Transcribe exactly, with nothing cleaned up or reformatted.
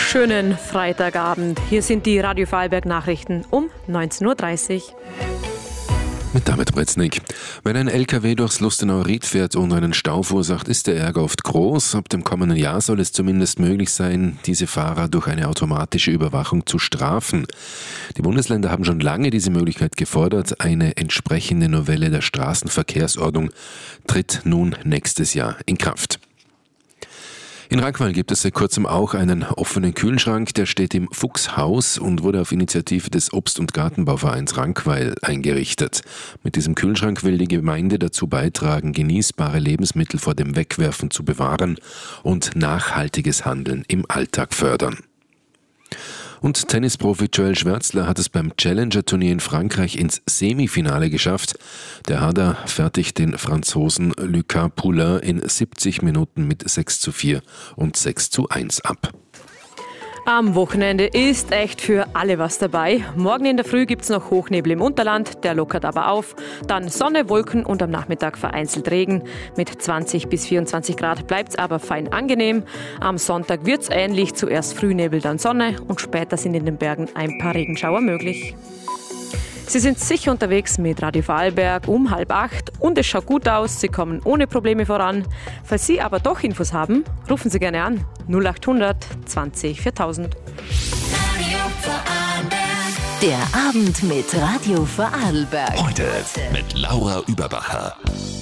Schönen Freitagabend. Hier sind die Radio Vorarlberg Nachrichten um neunzehn Uhr dreißig. Mit David Bretznik. Wenn ein L K W durchs Lustenauer Ried fährt und einen Stau verursacht, ist der Ärger oft groß. Ab dem kommenden Jahr soll es zumindest möglich sein, diese Fahrer durch eine automatische Überwachung zu strafen. Die Bundesländer haben schon lange diese Möglichkeit gefordert. Eine entsprechende Novelle der Straßenverkehrsordnung tritt nun nächstes Jahr in Kraft. In Rankweil gibt es seit kurzem auch einen offenen Kühlschrank, der steht im Fuchshaus und wurde auf Initiative des Obst- und Gartenbauvereins Rankweil eingerichtet. Mit diesem Kühlschrank will die Gemeinde dazu beitragen, genießbare Lebensmittel vor dem Wegwerfen zu bewahren und nachhaltiges Handeln im Alltag fördern. Und Tennisprofi Joel Schwärzler hat es beim Challenger-Turnier in Frankreich ins Semifinale geschafft. Der Harder fertigt den Franzosen Lucas Poulain in siebzig Minuten mit sechs zu vier und sechs zu eins ab. Am Wochenende ist echt für alle was dabei. Morgen in der Früh gibt es noch Hochnebel im Unterland, der lockert aber auf. Dann Sonne, Wolken und am Nachmittag vereinzelt Regen. Mit zwanzig bis vierundzwanzig Grad bleibt es aber fein angenehm. Am Sonntag wird es ähnlich, zuerst Frühnebel, dann Sonne und später sind in den Bergen ein paar Regenschauer möglich. Sie sind sicher unterwegs mit Radio Vorarlberg um halb acht und es schaut gut aus, Sie kommen ohne Probleme voran. Falls Sie aber doch Infos haben, rufen Sie gerne an null acht hundert zwanzig viertausend. Radio Vorarlberg. Der Abend mit Radio Vorarlberg. Heute mit Laura Überbacher.